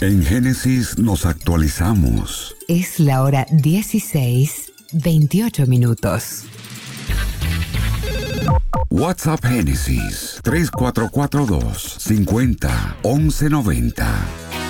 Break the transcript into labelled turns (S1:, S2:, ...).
S1: En Génesis nos actualizamos.
S2: Es la hora 16:28.
S1: WhatsApp Génesis 3442 50 1190.